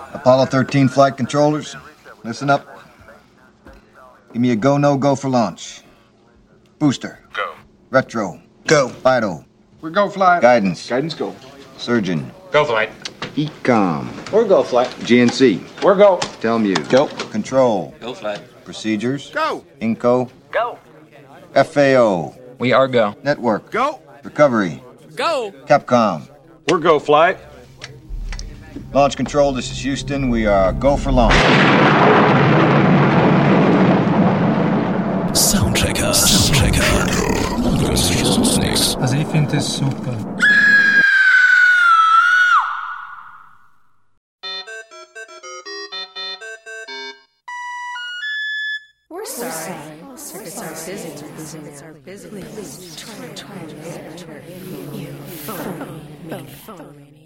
Apollo 13 flight controllers, listen up. Give me a go, no-go for launch. Booster. Go. Retro. Go. Vital. We're go flight. Guidance. Guidance go. Surgeon. Go flight. Ecom. We're go flight. GNC. We're go. Telmuse. Go. Control. Go flight. Procedures. Go. Inco. Go. FAO. We are go. Network. Go. Recovery. Go. Capcom. We're go flight. Launch control, this is Houston. We are go for launch. Soundchecker. Also ich finde das super. We're sorry. Circuits are busy. Please try later. Phone.